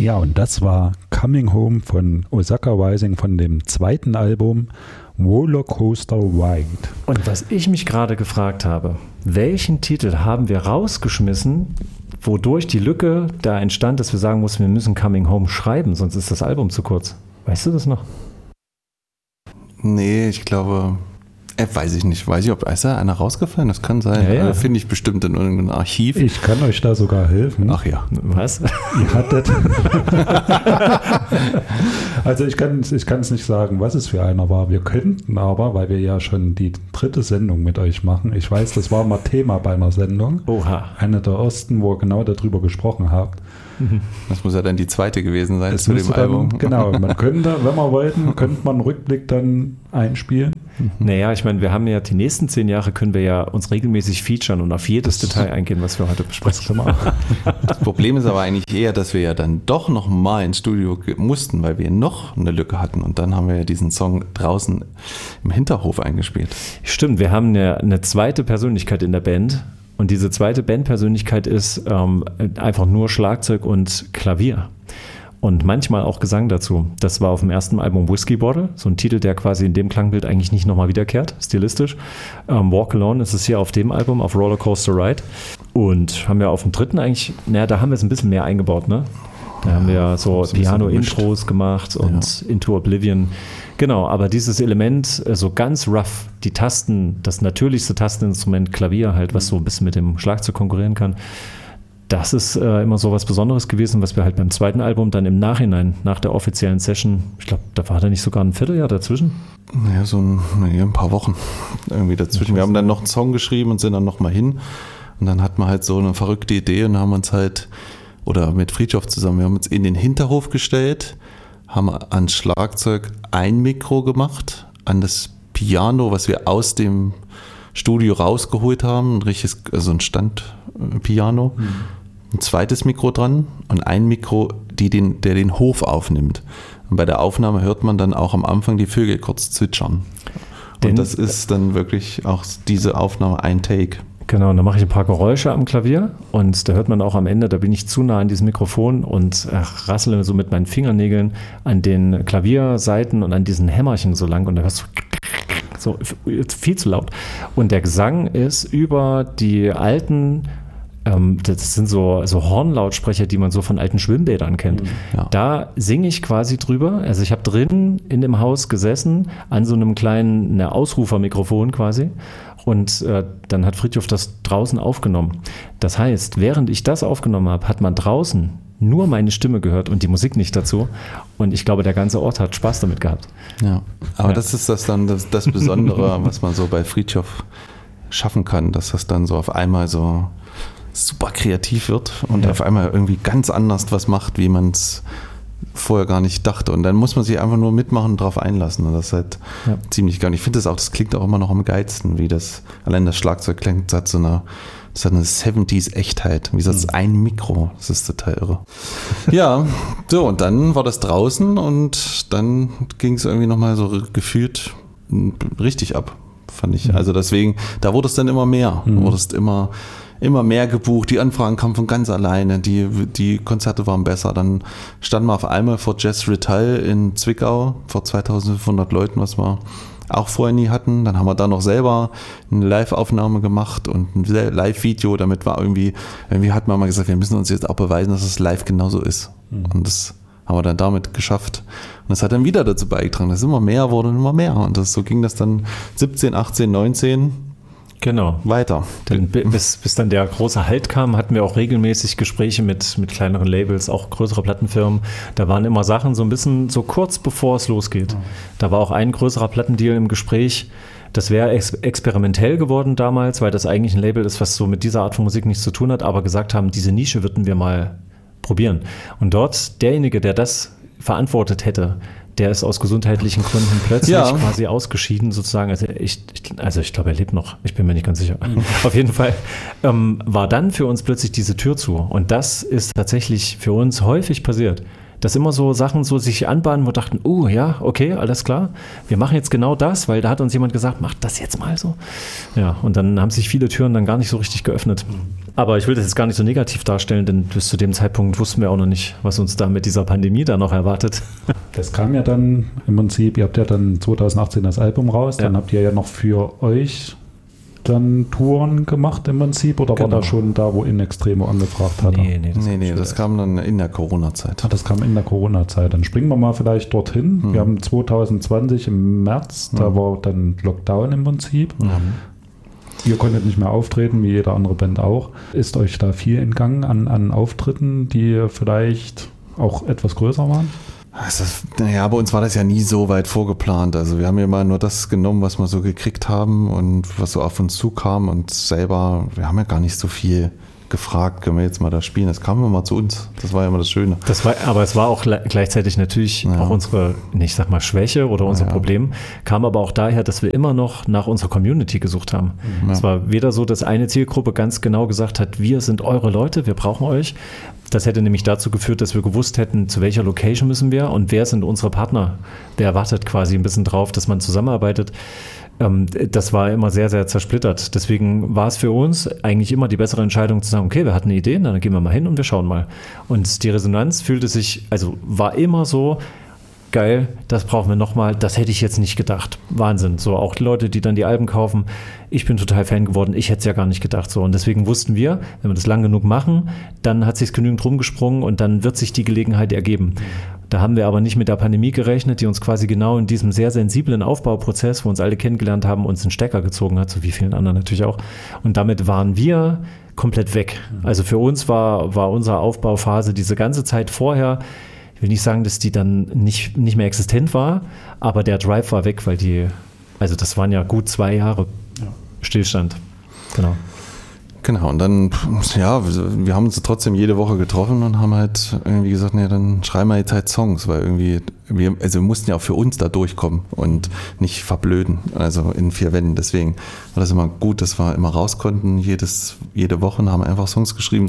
Ja, und das war Coming Home von Osaka Rising von dem zweiten Album Rollercoaster Ride. Und was ich mich gerade gefragt habe, welchen Titel haben wir rausgeschmissen, wodurch die Lücke da entstand, dass wir sagen mussten, wir müssen Coming Home schreiben, sonst ist das Album zu kurz. Weißt du das noch? Nee, ich glaube, weiß ich nicht. Weiß ich, ob ist da einer rausgefallen? Das kann sein. Ja. Finde ich bestimmt in irgendeinem Archiv. Ich kann euch da sogar helfen. Ach ja. Was? Ihr hattet. Also ich kann es nicht sagen, was es für einer war. Wir könnten aber, weil wir ja schon die 3. Sendung mit euch machen, ich weiß, das war mal Thema bei einer Sendung. Oha. Eine der ersten, wo ihr genau darüber gesprochen habt. Das muss ja dann die 2. gewesen sein Das zu dem Album. Genau, man könnte, wenn wir wollten, könnte man einen Rückblick dann einspielen. Naja, ich meine, wir haben ja die nächsten 10 Jahre können wir ja uns regelmäßig featuren und auf jedes Detail eingehen, was wir heute besprechen. Das Problem ist aber eigentlich eher, dass wir ja dann doch noch mal ins Studio mussten, weil wir noch eine Lücke hatten. Und dann haben wir ja diesen Song draußen im Hinterhof eingespielt. Stimmt, wir haben eine zweite Persönlichkeit in der Band. Und diese zweite Bandpersönlichkeit ist einfach nur Schlagzeug und Klavier. Und manchmal auch Gesang dazu. Das war auf dem ersten Album Whiskey Bottle, so ein Titel, der quasi in dem Klangbild eigentlich nicht nochmal wiederkehrt, stilistisch. Walk Alone ist es hier auf dem Album, auf Rollercoaster Ride. Und haben wir auf dem dritten eigentlich, da haben wir es ein bisschen mehr eingebaut, ne? Da haben wir so Piano-Intros gemacht und Into Oblivion. Genau, aber dieses Element, so ganz rough, die Tasten, das natürlichste Tasteninstrument Klavier halt, was so ein bisschen mit dem Schlagzeug konkurrieren kann, das ist immer so was Besonderes gewesen, was wir halt beim zweiten Album dann im Nachhinein, nach der offiziellen Session, ich glaube, da war da nicht sogar ein Vierteljahr dazwischen? Ja, ein paar Wochen irgendwie dazwischen. Wir haben dann noch einen Song geschrieben und sind dann nochmal hin. Und dann hatten wir halt so eine verrückte Idee und haben uns halt, oder mit Fridtjof zusammen, wir haben uns in den Hinterhof gestellt, haben ans Schlagzeug ein Mikro gemacht, an das Piano, was wir aus dem Studio rausgeholt haben, ein richtiges, also ein Standpiano, ein zweites Mikro dran und ein Mikro, der den Hof aufnimmt. Und bei der Aufnahme hört man dann auch am Anfang die Vögel kurz zwitschern. Und das ist dann wirklich auch diese Aufnahme ein Take. Genau, und dann mache ich ein paar Geräusche am Klavier und da hört man auch am Ende, da bin ich zu nah an diesem Mikrofon und rassele so mit meinen Fingernägeln an den Klavierseiten und an diesen Hämmerchen so lang und da hörst du so viel zu laut. Und der Gesang ist über die alten, das sind so Hornlautsprecher, die man so von alten Schwimmbädern kennt. Ja. Da singe ich quasi drüber. Also ich habe drin in dem Haus gesessen, an so einem kleinen Ausrufermikrofon quasi. Und dann hat Fridtjof das draußen aufgenommen. Das heißt, während ich das aufgenommen habe, hat man draußen nur meine Stimme gehört und die Musik nicht dazu. Und ich glaube, der ganze Ort hat Spaß damit gehabt. Ja, aber das ist das Besondere, was man so bei Fridtjof schaffen kann, dass das dann so auf einmal so super kreativ wird und auf einmal irgendwie ganz anders was macht, wie man es vorher gar nicht dachte. Und dann muss man sich einfach nur mitmachen und drauf einlassen. Und das ist halt ziemlich geil. Und ich finde das klingt auch immer noch am geilsten, wie das, allein das Schlagzeug klingt, das hat eine 70s-Echtheit. Wie gesagt, das ist ein Mikro. Das ist total irre. Ja, so, und dann war das draußen und dann ging es irgendwie nochmal so gefühlt richtig ab, fand ich. Also deswegen, da wurde es dann immer mehr. Wurde es immer mehr gebucht, die Anfragen kamen von ganz alleine, die Konzerte waren besser. Dann standen wir auf einmal vor Jazz Rital in Zwickau, vor 2500 Leuten, was wir auch vorher nie hatten. Dann haben wir da noch selber eine Live-Aufnahme gemacht und ein Live-Video, damit wir irgendwie hat man mal gesagt, wir müssen uns jetzt auch beweisen, dass es live genauso ist. Und das haben wir dann damit geschafft. Und das hat dann wieder dazu beigetragen, dass immer mehr wurde und immer mehr. Und so ging das dann 17, 18, 19 Genau. weiter. Denn bis dann der große Halt kam, hatten wir auch regelmäßig Gespräche mit kleineren Labels, auch größere Plattenfirmen. Da waren immer Sachen so ein bisschen so kurz bevor es losgeht. Da war auch ein größerer Plattendeal im Gespräch. Das wäre experimentell geworden damals, weil das eigentlich ein Label ist, was so mit dieser Art von Musik nichts zu tun hat, aber gesagt haben, diese Nische würden wir mal probieren. Und dort derjenige, der das verantwortet hätte, der ist aus gesundheitlichen Gründen plötzlich quasi ausgeschieden sozusagen. Also ich glaube, er lebt noch. Ich bin mir nicht ganz sicher. Auf jeden Fall war dann für uns plötzlich diese Tür zu. Und das ist tatsächlich für uns häufig passiert, dass immer so Sachen so sich anbahnen, wo wir dachten, ja, okay, alles klar, wir machen jetzt genau das, weil da hat uns jemand gesagt, macht das jetzt mal so. Ja, und dann haben sich viele Türen dann gar nicht so richtig geöffnet. Aber ich will das jetzt gar nicht so negativ darstellen, denn bis zu dem Zeitpunkt wussten wir auch noch nicht, was uns da mit dieser Pandemie da noch erwartet. Das kam ja dann im Prinzip, ihr habt ja dann 2018 das Album raus, dann habt ihr ja noch für euch dann Touren gemacht im Prinzip, oder war da schon da, wo In Extremo angefragt hat? Nee, das kam dann in der Corona-Zeit. Das kam in der Corona-Zeit. Dann springen wir mal vielleicht dorthin. Wir haben 2020 im März, da war dann Lockdown im Prinzip. Ihr konntet nicht mehr auftreten, wie jede andere Band auch. Ist euch da viel entgangen an Auftritten, die vielleicht auch etwas größer waren? Bei uns war das ja nie so weit vorgeplant. Also wir haben ja mal nur das genommen, was wir so gekriegt haben und was so auf uns zukam, und selber, wir haben ja gar nicht so viel gefragt, können wir jetzt mal da spielen. Das kam immer zu uns. Das war ja immer das Schöne. Aber es war auch gleichzeitig natürlich auch unsere, ich sag mal, Schwäche oder unser Problem, kam aber auch daher, dass wir immer noch nach unserer Community gesucht haben. Es war weder so, dass eine Zielgruppe ganz genau gesagt hat, wir sind eure Leute, wir brauchen euch. Das hätte nämlich dazu geführt, dass wir gewusst hätten, zu welcher Location müssen wir und wer sind unsere Partner. Wer wartet quasi ein bisschen drauf, dass man zusammenarbeitet. Das war immer sehr, sehr zersplittert. Deswegen war es für uns eigentlich immer die bessere Entscheidung zu sagen, okay, wir hatten eine Idee, dann gehen wir mal hin und wir schauen mal. Und die Resonanz war immer so, geil, das brauchen wir nochmal, das hätte ich jetzt nicht gedacht. Wahnsinn. So auch die Leute, die dann die Alben kaufen, ich bin total Fan geworden, ich hätte es ja gar nicht gedacht. So. Und deswegen wussten wir, wenn wir das lang genug machen, dann hat es sich genügend rumgesprungen und dann wird sich die Gelegenheit ergeben. Da haben wir aber nicht mit der Pandemie gerechnet, die uns quasi genau in diesem sehr sensiblen Aufbauprozess, wo uns alle kennengelernt haben, uns einen Stecker gezogen hat, so wie vielen anderen natürlich auch. Und damit waren wir komplett weg. Also für uns war unsere Aufbauphase diese ganze Zeit vorher, ich will nicht sagen, dass die dann nicht mehr existent war, aber der Drive war weg, weil das waren ja gut 2 Jahre Stillstand. Genau, und dann, wir haben uns trotzdem jede Woche getroffen und haben halt irgendwie gesagt, dann schreiben wir jetzt halt Songs, weil irgendwie, wir mussten ja auch für uns da durchkommen und nicht verblöden, also in 4 Wänden. Deswegen war das immer gut, dass wir immer raus konnten, jede Woche, und haben einfach Songs geschrieben.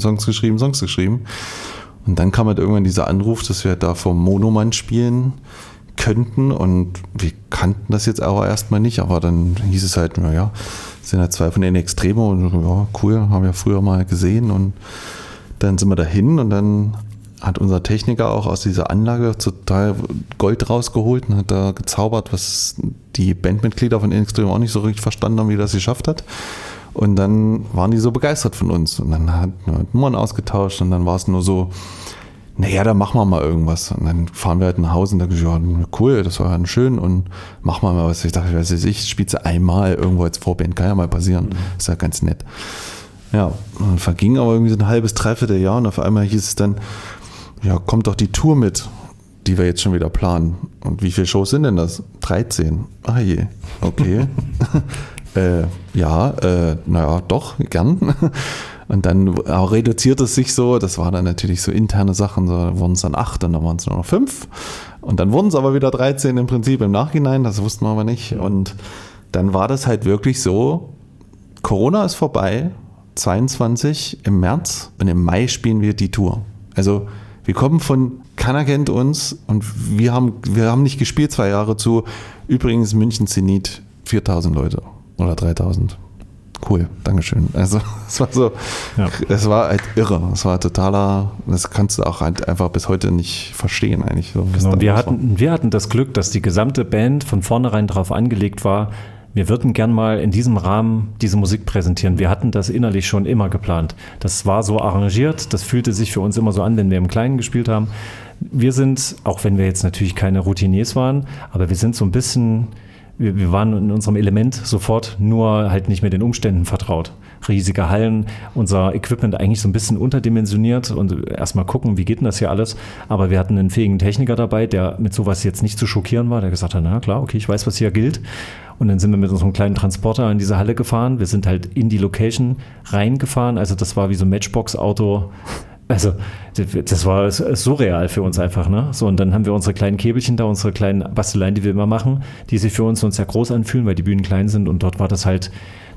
Und dann kam halt irgendwann dieser Anruf, dass wir da vom Monomann spielen könnten, und wir kannten das jetzt aber erstmal nicht, aber dann hieß es halt, sind halt 2 von In Extremo, und cool, haben wir früher mal gesehen, und dann sind wir dahin, und dann hat unser Techniker auch aus dieser Anlage total Gold rausgeholt und hat da gezaubert, was die Bandmitglieder von In Extremo auch nicht so richtig verstanden haben, wie das geschafft hat. Und dann waren die so begeistert von uns, und dann hat man Nummern ausgetauscht, und dann war es nur so, da machen wir mal irgendwas. Und dann fahren wir halt nach Hause und dann cool, das war dann schön, und machen wir mal was. Ich dachte, ich spiele sie einmal irgendwo als Vorband, kann ja mal passieren. Ist ja ganz nett. Ja, und dann verging aber irgendwie so ein halbes, dreiviertel Jahr, und auf einmal hieß es dann, kommt doch die Tour mit, die wir jetzt schon wieder planen. Und wie viele Shows sind denn das? 13. Ah je, okay. Doch, gern. Und dann reduziert es sich so, das war dann natürlich so interne Sachen, so wurden es dann 8 und dann waren es nur noch 5. Und dann wurden es aber wieder 13 im Prinzip im Nachhinein, das wussten wir aber nicht. Und dann war das halt wirklich so, Corona ist vorbei, 22 im März, und im Mai spielen wir die Tour. Also wir kommen von, keiner kennt uns, und wir haben nicht gespielt 2 Jahre zu, übrigens München Zenit, 4.000 Leute oder 3.000. Cool, Dankeschön. Also es war so, es war halt irre. Es war totaler, das kannst du auch halt einfach bis heute nicht verstehen eigentlich. So, genau, wir hatten das Glück, dass die gesamte Band von vornherein darauf angelegt war, wir würden gern mal in diesem Rahmen diese Musik präsentieren. Wir hatten das innerlich schon immer geplant. Das war so arrangiert, das fühlte sich für uns immer so an, wenn wir im Kleinen gespielt haben. Wir sind, auch wenn wir jetzt natürlich keine Routiniers waren, aber wir sind so ein bisschen... Wir waren in unserem Element sofort, nur halt nicht mehr den Umständen vertraut. Riesige Hallen, unser Equipment eigentlich so ein bisschen unterdimensioniert, und erstmal gucken, wie geht denn das hier alles. Aber wir hatten einen fähigen Techniker dabei, der mit sowas jetzt nicht zu schockieren war, der gesagt hat, na klar, okay, ich weiß, was hier gilt. Und dann sind wir mit unserem kleinen Transporter in diese Halle gefahren. Wir sind halt in die Location reingefahren. Also das war wie so ein Matchbox-Auto. Also das war surreal für uns einfach, ne? So, und dann haben wir unsere kleinen Käbelchen da, unsere kleinen Basteleien, die wir immer machen, die sich für uns sehr groß anfühlen, weil die Bühnen klein sind, und dort war das halt,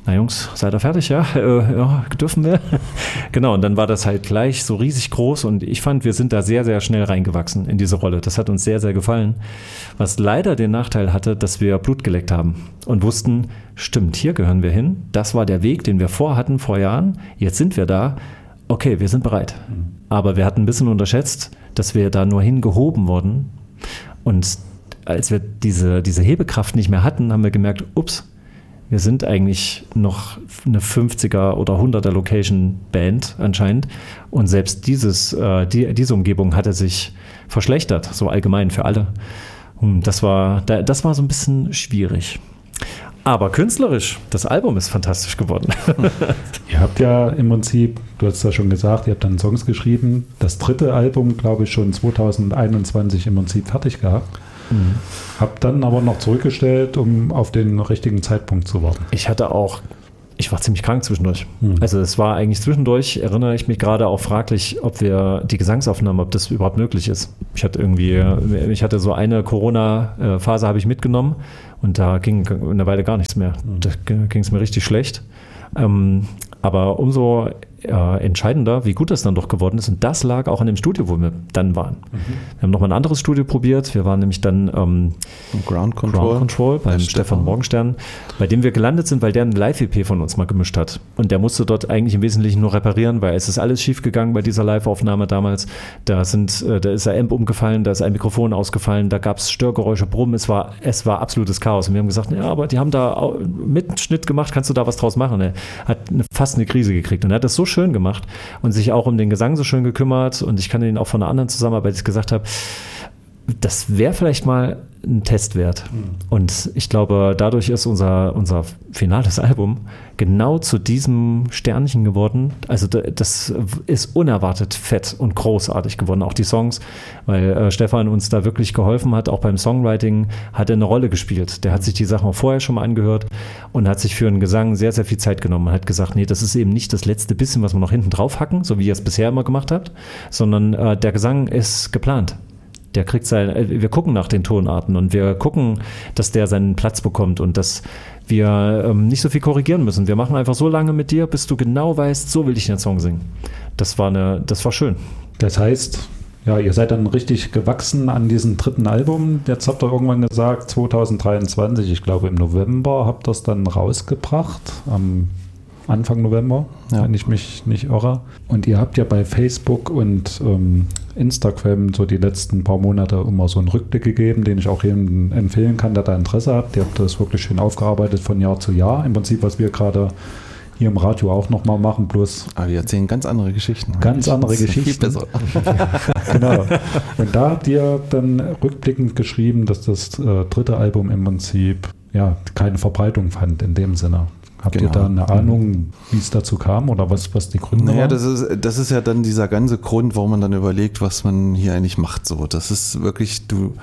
na Jungs, seid ihr fertig, ja? Ja, dürfen wir? Genau, und dann war das halt gleich so riesig groß und ich fand, wir sind da sehr, sehr schnell reingewachsen in diese Rolle. Das hat uns sehr, sehr gefallen. Was leider den Nachteil hatte, dass wir Blut geleckt haben und wussten, stimmt, hier gehören wir hin. Das war der Weg, den wir vorhatten vor Jahren. Jetzt sind wir da. Okay, wir sind bereit. Aber wir hatten ein bisschen unterschätzt, dass wir da nur hingehoben wurden. Und als wir diese Hebekraft nicht mehr hatten, haben wir gemerkt, ups, wir sind eigentlich noch eine 50er oder 100er Location-Band anscheinend. Und selbst diese Umgebung hatte sich verschlechtert, so allgemein für alle. Und das war so ein bisschen schwierig. Aber künstlerisch, das Album ist fantastisch geworden. Ihr habt ja im Prinzip, du hast ja schon gesagt, ihr habt dann Songs geschrieben. Das dritte Album, glaube ich, schon 2021 im Prinzip fertig gehabt. Hab dann aber noch zurückgestellt, um auf den richtigen Zeitpunkt zu warten. Ich war ziemlich krank zwischendurch. Also es war eigentlich zwischendurch, erinnere ich mich gerade auch fraglich, ob wir die Gesangsaufnahmen, ob das überhaupt möglich ist. Ich hatte so eine Corona-Phase habe ich mitgenommen und da ging eine Weile gar nichts mehr. Da ging es mir richtig schlecht. Aber umso entscheidender, wie gut das dann doch geworden ist. Und das lag auch an dem Studio, wo wir dann waren. Wir haben nochmal ein anderes Studio probiert. Wir waren nämlich dann Ground Control beim Stefan Morgenstern, bei dem wir gelandet sind, weil der eine Live-EP von uns mal gemischt hat. Und der musste dort eigentlich im Wesentlichen nur reparieren, weil es ist alles schief gegangen bei dieser Live-Aufnahme damals. Da ist der Amp umgefallen, da ist ein Mikrofon ausgefallen, da gab es Störgeräusche, Brummen. Es war absolutes Chaos. Und wir haben gesagt, ja, aber die haben da Mitschnitt gemacht, kannst du da was draus machen? Er hat fast eine Krise gekriegt. Und er hat das so schön gemacht und sich auch um den Gesang so schön gekümmert. Und ich kann ihn auch von einer anderen Zusammenarbeit gesagt habe, das wäre vielleicht mal ein Test wert. Und ich glaube, dadurch ist unser finales Album genau zu diesem Sternchen geworden. Also das ist unerwartet fett und großartig geworden, auch die Songs, weil Stefan uns da wirklich geholfen hat, auch beim Songwriting hat er eine Rolle gespielt. Der hat sich die Sachen auch vorher schon mal angehört und hat sich für einen Gesang sehr, sehr viel Zeit genommen. Er hat gesagt, nee, das ist eben nicht das letzte bisschen, was wir noch hinten drauf hacken, so wie ihr es bisher immer gemacht habt, sondern der Gesang ist geplant. Der kriegt wir gucken nach den Tonarten und wir gucken, dass der seinen Platz bekommt und dass wir nicht so viel korrigieren müssen. Wir machen einfach so lange mit dir, bis du genau weißt, so will ich den Song singen. Das war schön. Das heißt, ja, ihr seid dann richtig gewachsen an diesem dritten Album. Jetzt habt ihr irgendwann gesagt, 2023, ich glaube im November, habt ihr es dann rausgebracht, am Anfang November, wenn ich mich nicht irre. Und ihr habt ja bei Facebook und Instagram so die letzten paar Monate immer so einen Rückblick gegeben, den ich auch jedem empfehlen kann, der da Interesse hat. Ihr habt das wirklich schön aufgearbeitet von Jahr zu Jahr. Im Prinzip, was wir gerade hier im Radio auch nochmal machen, bloß... Aber wir erzählen ganz andere Geschichten. Ganz andere Geschichten. Viel besser. Genau. Und da habt ihr dann rückblickend geschrieben, dass das dritte Album im Prinzip ja keine Verbreitung fand in dem Sinne. Habt ihr da eine Ahnung, wie es dazu kam oder was die Gründe waren? Das ist ja dann dieser ganze Grund, warum man dann überlegt, was man hier eigentlich macht. So, das ist wirklich,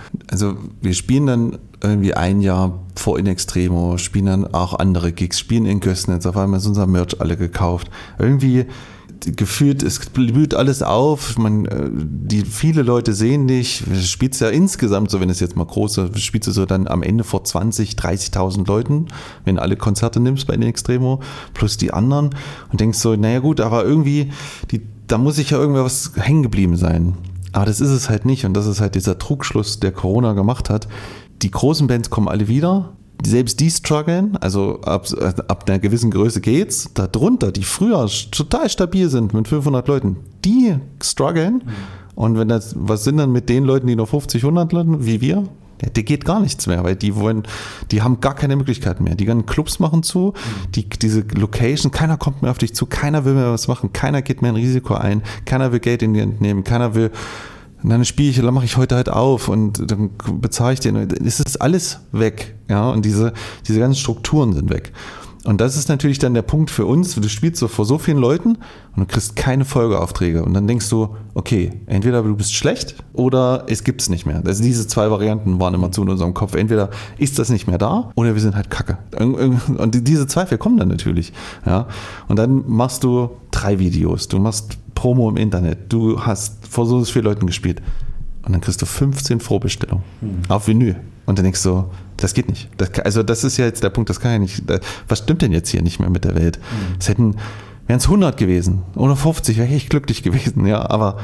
wir spielen dann irgendwie ein Jahr vor In Extremo, spielen dann auch andere Gigs, spielen in Gößnitz, auf einmal ist unser Merch alle gekauft. Irgendwie gefühlt, es blüht alles auf, viele Leute sehen dich, spielst ja insgesamt, so wenn es jetzt mal große, spielst du so dann am Ende vor 20.000, 30.000 Leuten, wenn du alle Konzerte nimmst bei den Extremo, plus die anderen und denkst so, naja gut, aber irgendwie, da muss sich ja irgendwas hängen geblieben sein. Aber das ist es halt nicht und das ist halt dieser Trugschluss, der Corona gemacht hat. Die großen Bands kommen alle wieder, selbst die strugglen, also ab einer gewissen Größe geht's. Darunter, die früher total stabil sind mit 500 Leuten, die strugglen. Und was sind dann mit den Leuten, die noch 50, 100 Leuten, wie wir? Ja, die geht gar nichts mehr, weil die haben gar keine Möglichkeiten mehr. Die ganzen Clubs machen zu, diese Location, keiner kommt mehr auf dich zu, keiner will mehr was machen, keiner geht mehr ein Risiko ein, keiner will Geld in die Hand nehmen, keiner will... Und dann mache ich heute halt auf und dann bezahle ich den. Es ist alles weg, ja, und diese ganzen Strukturen sind weg. Und das ist natürlich dann der Punkt für uns, du spielst so vor so vielen Leuten und du kriegst keine Folgeaufträge. Und dann denkst du, okay, entweder du bist schlecht oder es gibt's nicht mehr. Also diese zwei Varianten waren immer zu in unserem Kopf. Entweder ist das nicht mehr da oder wir sind halt kacke. Und diese Zweifel kommen dann natürlich, ja. Und dann machst du 3 Videos, du machst Promo im Internet, du hast vor so vielen Leuten gespielt und dann kriegst du 15 Vorbestellungen auf Vinyl. Und dann denkst du so, das geht nicht. Das ist ja jetzt der Punkt, das kann ja nicht. Was stimmt denn jetzt hier nicht mehr mit der Welt? Wären es 100 gewesen oder 50, wäre ich echt glücklich gewesen. Ja, aber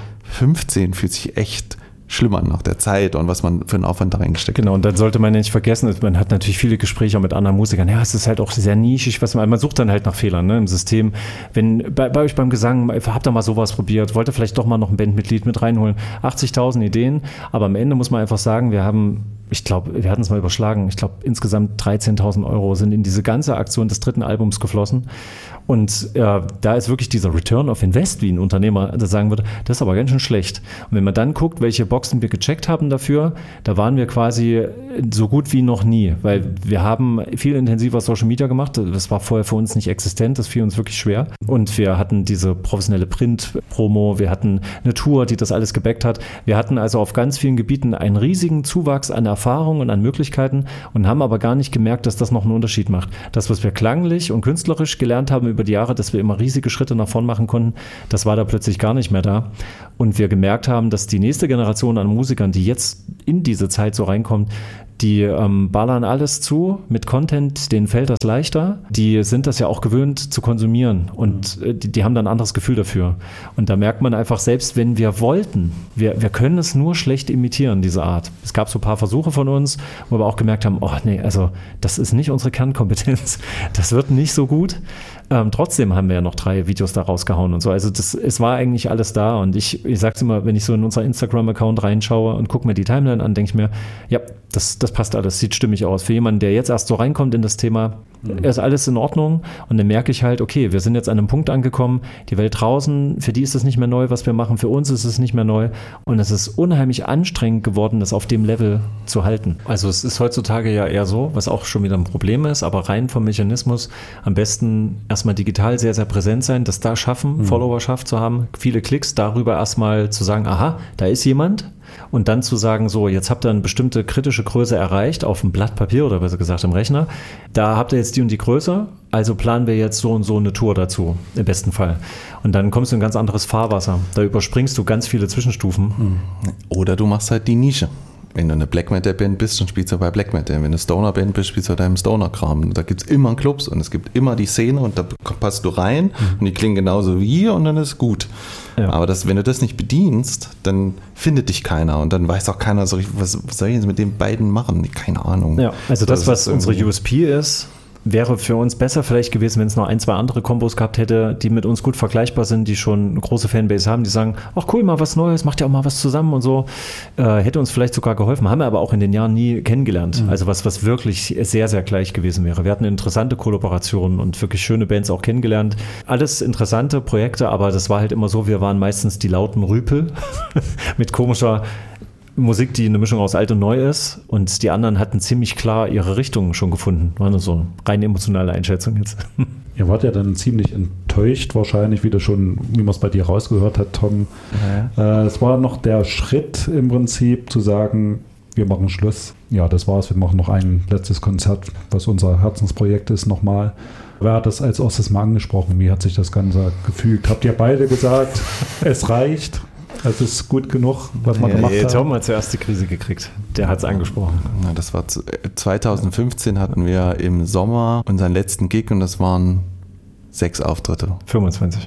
15 fühlt sich echt schlimm an nach der Zeit und was man für einen Aufwand da reingesteckt hat. Genau, und dann sollte man ja nicht vergessen, man hat natürlich viele Gespräche auch mit anderen Musikern. Ja, es ist halt auch sehr nischig, man sucht dann halt nach Fehlern, ne, im System. Wenn bei euch beim Gesang, habt ihr mal sowas probiert, wollt ihr vielleicht doch mal noch ein Bandmitglied mit reinholen, 80.000 Ideen, aber am Ende muss man einfach sagen, wir hatten es mal überschlagen, ich glaube insgesamt 13.000 € sind in diese ganze Aktion des 3. Albums geflossen. Und da ist wirklich dieser Return of Invest, wie ein Unternehmer das sagen würde, das ist aber ganz schön schlecht. Und wenn man dann guckt, welche Boxen wir gecheckt haben dafür, da waren wir quasi so gut wie noch nie, weil wir haben viel intensiver Social Media gemacht. Das war vorher für uns nicht existent, das fiel uns wirklich schwer. Und wir hatten diese professionelle Print-Promo, wir hatten eine Tour, die das alles gebackt hat. Wir hatten also auf ganz vielen Gebieten einen riesigen Zuwachs an Erfahrung und an Möglichkeiten und haben aber gar nicht gemerkt, dass das noch einen Unterschied macht. Das, was wir klanglich und künstlerisch gelernt haben über die Jahre, dass wir immer riesige Schritte nach vorn machen konnten, das war da plötzlich gar nicht mehr da. Und wir gemerkt haben, dass die nächste Generation an Musikern, die jetzt in diese Zeit so reinkommt, die ballern alles zu mit Content, denen fällt das leichter. Die sind das ja auch gewöhnt zu konsumieren und die haben dann ein anderes Gefühl dafür. Und da merkt man einfach, selbst wenn wir wollten, wir können es nur schlecht imitieren, diese Art. Es gab so ein paar Versuche von uns, wo wir auch gemerkt haben, oh nee, also das ist nicht unsere Kernkompetenz. Das wird nicht so gut. Trotzdem haben wir ja noch 3 Videos da rausgehauen und so. Also es war eigentlich alles da und ich sag's immer, wenn ich so in unser Instagram-Account reinschaue und gucke mir die Timeline an, denke ich mir, ja, das passt alles, sieht stimmig aus. Für jemanden, der jetzt erst so reinkommt in das Thema, ist alles in Ordnung und dann merke ich halt, okay, wir sind jetzt an einem Punkt angekommen, die Welt draußen, für die ist es nicht mehr neu, was wir machen, für uns ist es nicht mehr neu und es ist unheimlich anstrengend geworden, das auf dem Level zu halten. Also es ist heutzutage ja eher so, was auch schon wieder ein Problem ist, aber rein vom Mechanismus am besten erstmal digital sehr, sehr präsent sein, das da schaffen, Followerschaft zu haben, viele Klicks, darüber erstmal zu sagen, aha, da ist jemand. Und dann zu sagen, so, jetzt habt ihr eine bestimmte kritische Größe erreicht, auf dem Blatt Papier oder besser gesagt im Rechner. Da habt ihr jetzt die und die Größe, also planen wir jetzt so und so eine Tour dazu, im besten Fall. Und dann kommst du in ein ganz anderes Fahrwasser. Da überspringst du ganz viele Zwischenstufen. Oder du machst halt die Nische. Wenn du eine Black Metal Band bist, dann spielst du bei Black Metal. Wenn du eine Stoner Band bist, spielst du bei deinem Stoner Kram. Da gibt es immer Clubs und es gibt immer die Szene und da passt du rein und die klingen genauso wie hier und dann ist gut. Ja. Aber wenn du das nicht bedienst, dann findet dich keiner und dann weiß auch keiner so richtig, was soll ich jetzt mit den beiden machen? Keine Ahnung. Ja, also das was unsere USP ist, wäre für uns besser vielleicht gewesen, wenn es noch 1, 2 andere Kombos gehabt hätte, die mit uns gut vergleichbar sind, die schon eine große Fanbase haben, die sagen, ach cool, mal was Neues, macht ja auch mal was zusammen und so. Hätte uns vielleicht sogar geholfen, haben wir aber auch in den Jahren nie kennengelernt. Also was wirklich sehr, sehr gleich gewesen wäre. Wir hatten interessante Kollaborationen und wirklich schöne Bands auch kennengelernt. Alles interessante Projekte, aber das war halt immer so, wir waren meistens die lauten Rüpel mit komischer Musik, die eine Mischung aus alt und neu ist und die anderen hatten ziemlich klar ihre Richtung schon gefunden. War nur so eine rein emotionale Einschätzung jetzt. Ihr wart ja dann ziemlich enttäuscht wahrscheinlich, wie man es bei dir rausgehört hat, Tom. Ja. Es war noch der Schritt im Prinzip zu sagen, wir machen Schluss. Ja, das war's. Wir machen noch ein letztes Konzert, was unser Herzensprojekt ist, nochmal. Wer hat das als erstes mal angesprochen? Wie hat sich das Ganze gefügt? Habt ihr beide gesagt, es reicht? Es ist gut genug, was man gemacht hat. Tom hat zuerst die Krise gekriegt. Der hat es angesprochen. Ja, das war 2015 hatten wir im Sommer unseren letzten Gig und das waren 6 Auftritte. 25.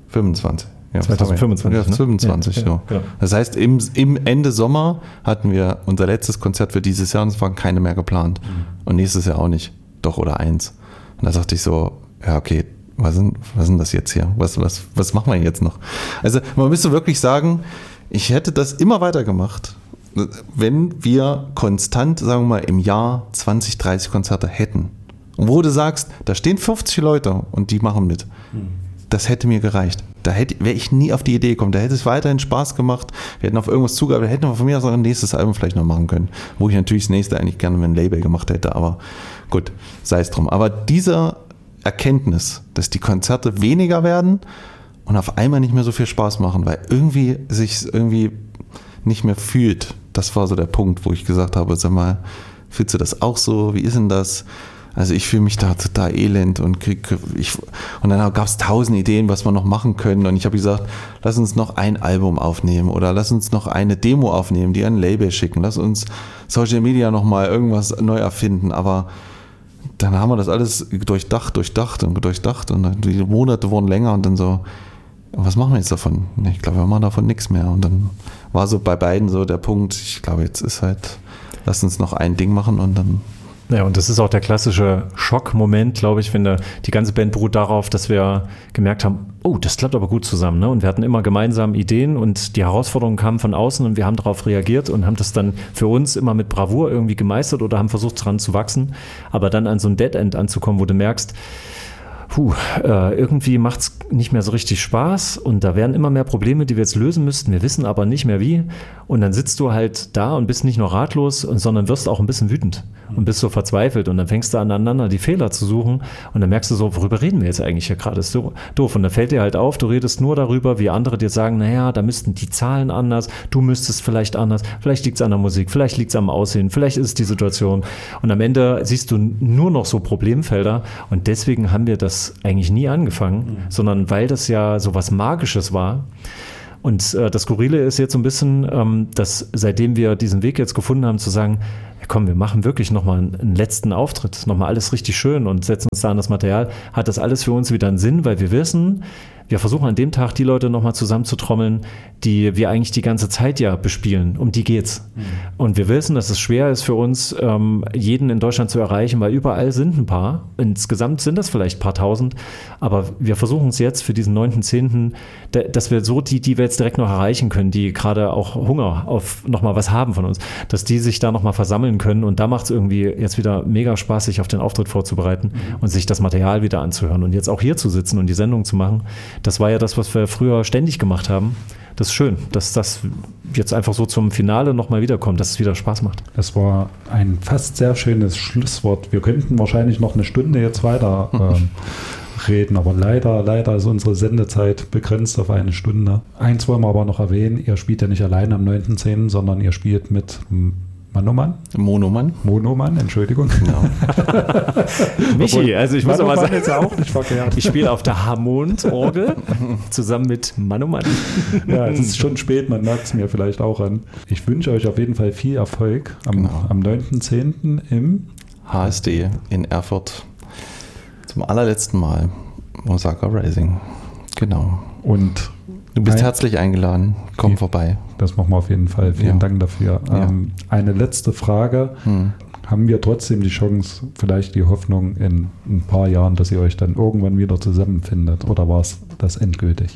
Ja, 2025. Ja, 25, ja, so. Ja. Das heißt, im Ende Sommer hatten wir unser letztes Konzert für dieses Jahr und es waren keine mehr geplant. Und nächstes Jahr auch nicht. Doch, oder 1. Und da dachte ich so, ja, okay, was ist das jetzt hier? Was machen wir jetzt noch? Also man müsste wirklich sagen, ich hätte das immer weiter gemacht, wenn wir konstant, sagen wir mal, im Jahr 20, 30 Konzerte hätten. Und wo du sagst, da stehen 50 Leute und die machen mit. Das hätte mir gereicht. Da wäre ich nie auf die Idee gekommen. Da hätte es weiterhin Spaß gemacht. Wir hätten auf irgendwas zugearbeitet. Da hätten wir von mir aus auch ein nächstes Album vielleicht noch machen können. Wo ich natürlich das nächste eigentlich gerne mit einem Label gemacht hätte. Aber gut, sei es drum. Aber dieser Erkenntnis, dass die Konzerte weniger werden und auf einmal nicht mehr so viel Spaß machen, weil irgendwie sich irgendwie nicht mehr fühlt. Das war so der Punkt, wo ich gesagt habe, sag mal, fühlst du das auch so? Wie ist denn das? Also ich fühle mich da total elend und dann gab es 1000 Ideen, was wir noch machen können. Und ich habe gesagt, lass uns noch ein Album aufnehmen oder lass uns noch eine Demo aufnehmen, die an ein Label schicken. Lass uns Social Media nochmal irgendwas neu erfinden. Aber dann haben wir das alles durchdacht und die Monate wurden länger und dann so, was machen wir jetzt davon? Ich glaube, wir machen davon nichts mehr. Und dann war so bei beiden so der Punkt, ich glaube, jetzt ist halt, lass uns noch ein Ding machen und dann... Ja, und das ist auch der klassische Schockmoment, glaube ich, wenn die ganze Band beruht darauf, dass wir gemerkt haben, oh, das klappt aber gut zusammen. Ne? Und wir hatten immer gemeinsam Ideen und die Herausforderungen kamen von außen und wir haben darauf reagiert und haben das dann für uns immer mit Bravour irgendwie gemeistert oder haben versucht, dran zu wachsen. Aber dann an so ein Dead End anzukommen, wo du merkst, irgendwie macht es nicht mehr so richtig Spaß und da werden immer mehr Probleme, die wir jetzt lösen müssten. Wir wissen aber nicht mehr wie. Und dann sitzt du halt da und bist nicht nur ratlos, sondern wirst auch ein bisschen wütend und bist so verzweifelt. Und dann fängst du aneinander die Fehler zu suchen und dann merkst du so, worüber reden wir jetzt eigentlich hier gerade? Das ist so doof. Und dann fällt dir halt auf, du redest nur darüber, wie andere dir sagen, naja, da müssten die Zahlen anders, du müsstest vielleicht anders, vielleicht liegt es an der Musik, vielleicht liegt es am Aussehen, vielleicht ist es die Situation. Und am Ende siehst du nur noch so Problemfelder und deswegen haben wir das eigentlich nie angefangen, sondern weil das ja so was Magisches war. Und das Skurrile ist jetzt so ein bisschen, dass seitdem wir diesen Weg jetzt gefunden haben, zu sagen, ja, komm, wir machen wirklich nochmal einen letzten Auftritt, nochmal alles richtig schön und setzen uns da an das Material, hat das alles für uns wieder einen Sinn, weil wir wissen, wir versuchen an dem Tag die Leute nochmal zusammenzutrommeln, die wir eigentlich die ganze Zeit ja bespielen. Um die geht's. Und wir wissen, dass es schwer ist für uns, jeden in Deutschland zu erreichen, weil überall sind ein paar. Insgesamt sind das vielleicht ein paar tausend. Aber wir versuchen es jetzt für diesen 9.10., dass wir so die wir jetzt direkt noch erreichen können, die gerade auch Hunger auf nochmal was haben von uns, dass die sich da nochmal versammeln können. Und da macht es irgendwie jetzt wieder mega Spaß, sich auf den Auftritt vorzubereiten und sich das Material wieder anzuhören. Und jetzt auch hier zu sitzen und die Sendung zu machen, das war ja das, was wir früher ständig gemacht haben. Das ist schön, dass das jetzt einfach so zum Finale nochmal wiederkommt, dass es wieder Spaß macht. Das war ein fast sehr schönes Schlusswort. Wir könnten wahrscheinlich noch eine Stunde jetzt weiter reden, aber leider ist unsere Sendezeit begrenzt auf eine Stunde. Eins wollen wir aber noch erwähnen, ihr spielt ja nicht allein am 9.10., sondern ihr spielt mit Monoman, Entschuldigung. Genau. Michi, also ich muss aber sagen, ist ja auch nicht verkehrt. Ich spiele auf der Hammond-Orgel zusammen mit Manoman. Ja, es ist schon spät, man merkt es mir vielleicht auch an. Ich wünsche euch auf jeden Fall viel Erfolg am 9.10. im HSD in Erfurt zum allerletzten Mal. Osaka Rising. Genau. Und du bist herzlich eingeladen. Komm vorbei. Das machen wir auf jeden Fall. Vielen Dank dafür. Ja. Eine letzte Frage. Haben wir trotzdem die Chance, vielleicht die Hoffnung in ein paar Jahren, dass ihr euch dann irgendwann wieder zusammenfindet? Oder war es das endgültig?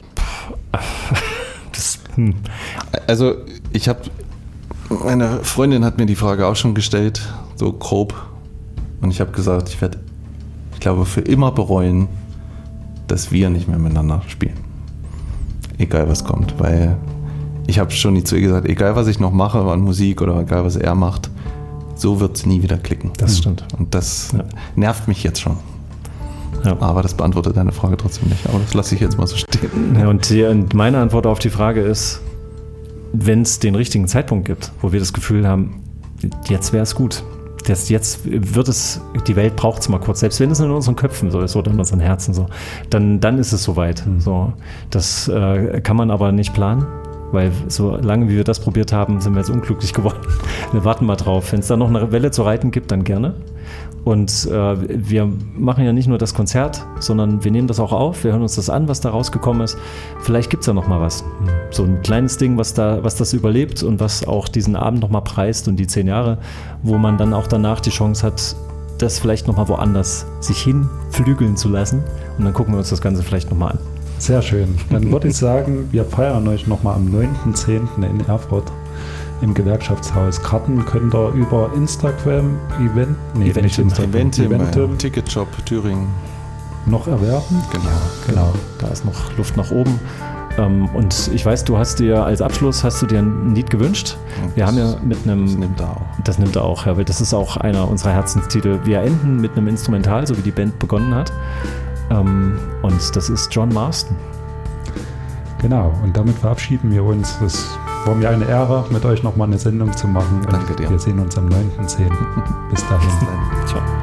Also meine Freundin hat mir die Frage auch schon gestellt, so grob. Und ich habe gesagt, ich glaube, für immer bereuen, dass wir nicht mehr miteinander spielen. Egal was kommt, weil ich habe schon zu ihr gesagt, egal was ich noch mache an Musik oder egal was er macht, so wird es nie wieder klicken. Das stimmt. Und das nervt mich jetzt schon. Ja. Aber das beantwortet deine Frage trotzdem nicht. Aber das lasse ich jetzt mal so stehen. Ja, und meine Antwort auf die Frage ist, wenn es den richtigen Zeitpunkt gibt, wo wir das Gefühl haben, jetzt wäre es gut. Jetzt wird es, die Welt braucht es mal kurz, selbst wenn es in unseren Köpfen so ist oder in unseren Herzen so, dann ist es soweit. So, das kann man aber nicht planen, weil so lange wie wir das probiert haben, sind wir jetzt unglücklich geworden. Wir warten mal drauf. Wenn es da noch eine Welle zu reiten gibt, dann gerne. Und wir machen ja nicht nur das Konzert, sondern wir nehmen das auch auf, wir hören uns das an, was da rausgekommen ist. Vielleicht gibt es da noch mal was. So ein kleines Ding, was das überlebt und was auch diesen Abend noch mal preist und die 10 Jahre, wo man dann auch danach die Chance hat, das vielleicht noch mal woanders sich hinflügeln zu lassen. Und dann gucken wir uns das Ganze vielleicht noch mal an. Sehr schön. Dann würde ich sagen, wir feiern euch noch mal am 9.10. in Erfurt im Gewerkschaftshaus. Karten könnt ihr über Instagram, Eventim, Ticketshop Thüringen noch erwerben. Genau. Da ist noch Luft nach oben. Und ich weiß, du hast dir als Abschluss ein Lied gewünscht. Wir haben ja mit einem... Das nimmt er auch. Ja, weil das ist auch einer unserer Herzenstitel. Wir enden mit einem Instrumental, so wie die Band begonnen hat. Und das ist John Marston. Genau, und damit verabschieden wir uns. Es war mir eine Ehre, mit euch nochmal eine Sendung zu machen. Danke dir. Wir sehen uns am 9.10. Bis dahin. Ciao.